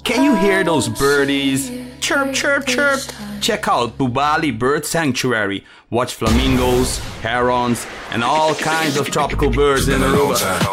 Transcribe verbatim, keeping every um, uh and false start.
Can you hear those birdies? Chirp, chirp, chirp. Check out Bubali Bird Sanctuary. Watch flamingos, herons, and all kinds of tropical birds in Aruba.